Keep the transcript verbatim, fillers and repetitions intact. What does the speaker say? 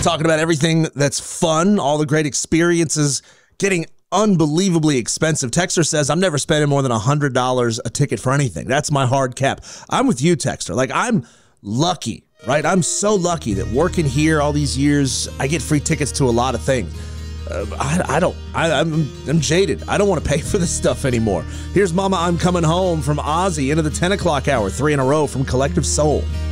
talking about everything that's fun, all the great experiences, getting unbelievably expensive. Texter says, I'm never spending more than one hundred dollars a ticket for anything. That's my hard cap. I'm with you, Texter. Like, I'm lucky, right? I'm so lucky that working here all these years, I get free tickets to a lot of things. Uh, I, I don't, I, I'm, I'm jaded. I don't want to pay for this stuff anymore. Here's Mama, I'm Coming Home from Ozzy into the ten o'clock hour, three in a row from Collective Soul.